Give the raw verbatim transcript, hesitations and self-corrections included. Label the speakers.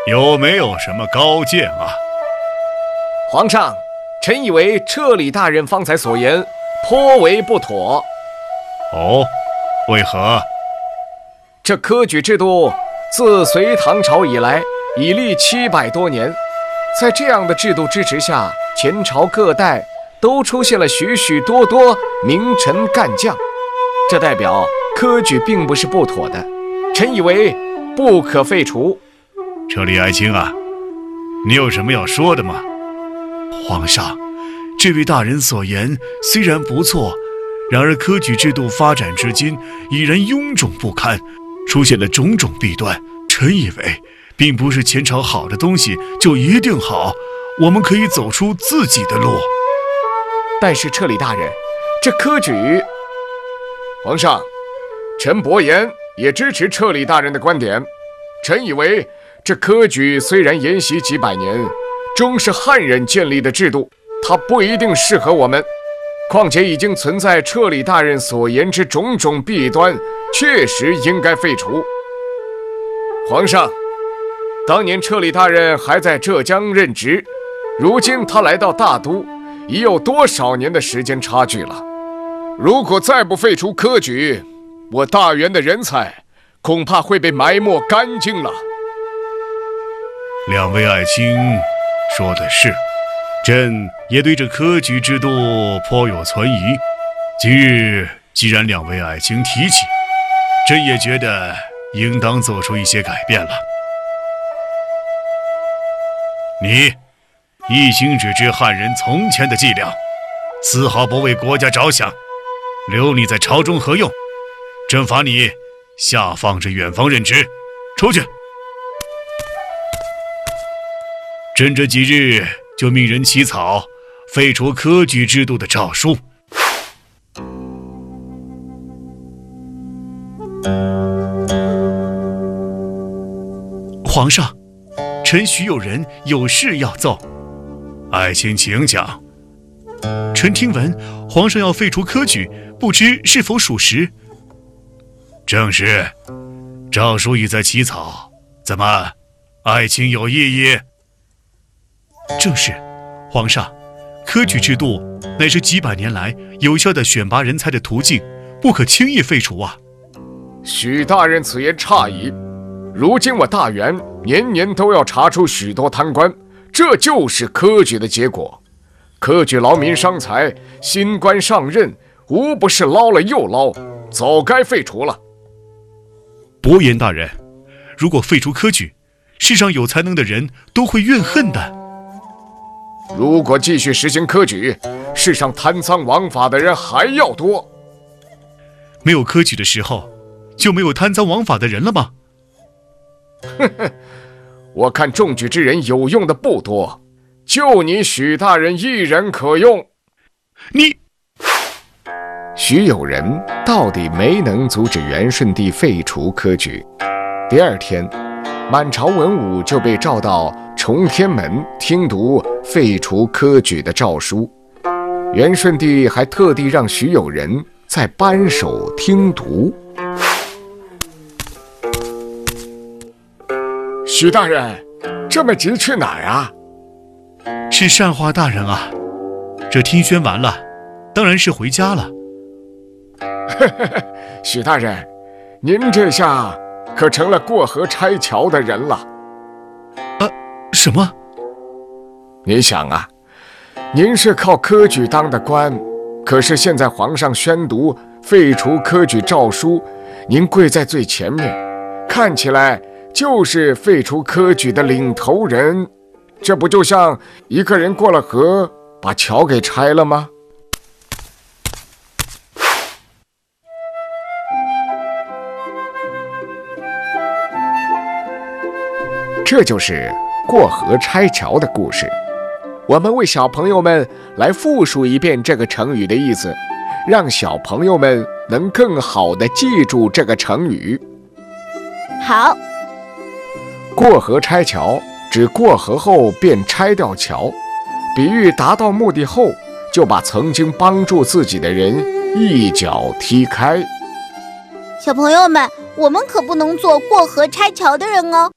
Speaker 1: 有没有什么高见啊？
Speaker 2: 皇上，臣以为彻理大人方才所言颇为不妥。
Speaker 1: 哦，为何？
Speaker 2: 这科举制度自隋唐朝以来已历七百多年，在这样的制度支持下，前朝各代都出现了许许多多名臣干将，这代表科举并不是不妥的，臣以为不可废除。
Speaker 1: 这李爱卿啊，你有什么要说的吗？
Speaker 3: 皇上，这位大人所言虽然不错，然而科举制度发展至今已然臃肿不堪，出现了种种弊端。臣以为并不是前朝好的东西就一定好，我们可以走出自己的路。
Speaker 2: 但是彻理大人，这科举……皇上，臣伯言也支持彻理大人的观点。臣以为这科举虽然沿袭几百年，终是汉人建立的制度，它不一定适合我们。况且已经存在彻理大人所言之种种弊端，确实应该废除。皇上，当年彻理大人还在浙江任职，如今他来到大都，已有多少年的时间差距了？如果再不废除科举，我大元的人才恐怕会被埋没干净了。
Speaker 1: 两位爱卿说的是，朕也对这科举制度颇有存疑。今日既然两位爱卿提起，朕也觉得应当做出一些改变了。你一心只知汉人从前的伎俩，丝毫不为国家着想，留你在朝中何用？朕罚你下放至远方任职，出去。朕这几日就命人起草废除科举制度的诏书。
Speaker 3: 皇上，臣许有人有事要奏。
Speaker 1: 爱卿请讲。
Speaker 3: 臣听闻皇上要废除科举，不知是否属实？
Speaker 1: 正是，诏书已在起草，怎么，爱卿有异议？
Speaker 3: 正是，皇上，科举制度乃是几百年来有效的选拔人才的途径，不可轻易废除啊。
Speaker 2: 许大人此言差矣。如今我大元年年都要查出许多贪官，这就是科举的结果。科举劳民伤财，新官上任无不是捞了又捞，早该废除了。
Speaker 3: 伯颜大人，如果废除科举，世上有才能的人都会怨恨的。
Speaker 2: 如果继续实行科举，世上贪赃枉法的人还要多。
Speaker 3: 没有科举的时候，就没有贪赃枉法的人了吗？
Speaker 2: 呵呵，我看中举之人有用的不多，就你许大人一人可用。
Speaker 3: 你，
Speaker 2: 许有人到底没能阻止元顺帝废除科举。第二天，满朝文武就被召到崇天门听读废除科举的诏书。元顺帝还特地让许有人在扳手听读。许大人，这么急去哪儿啊？
Speaker 3: 是善化大人啊，这听宣完了，当然是回家了。
Speaker 2: 许大人，您这下可成了过河拆桥的人了。
Speaker 3: 啊，什么？
Speaker 2: 你想啊，您是靠科举当的官，可是现在皇上宣读废除科举诏书，您跪在最前面，看起来就是废除科举的领头人，这不就像一个人过了河，把桥给拆了吗？这就是过河拆桥的故事。我们为小朋友们来复述一遍这个成语的意思，让小朋友们能更好地记住这个成语。
Speaker 4: 好，
Speaker 2: 过河拆桥指过河后便拆掉桥，比喻达到目的后就把曾经帮助自己的人一脚踢开。
Speaker 4: 小朋友们，我们可不能做过河拆桥的人哦。